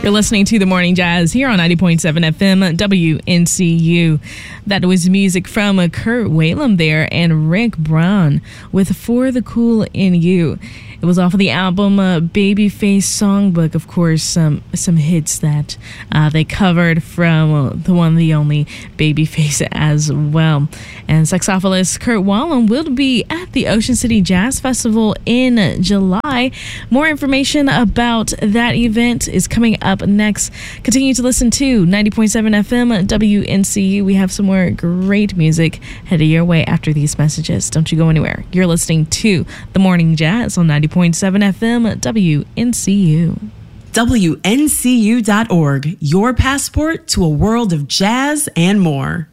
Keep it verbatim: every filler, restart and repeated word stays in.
You're listening to The Morning Jazz here on ninety point seven F M W N C U. That was music from Kurt Whalum there and Rick Brown with For the Cool in You. It was off of the album uh, Babyface Songbook, of course, some some hits that uh, they covered from uh, the one, the only Babyface as well. And saxophonist Kurt Whalum will be at the Ocean City Jazz Festival in July. More information about that event is coming up next. Continue to listen to ninety point seven F M W N C U. We have some more great music headed your way after these messages. Don't you go anywhere. You're listening to The Morning Jazz on ninety point seven F M W N C U. W N C U dot org, your passport to a world of jazz and more.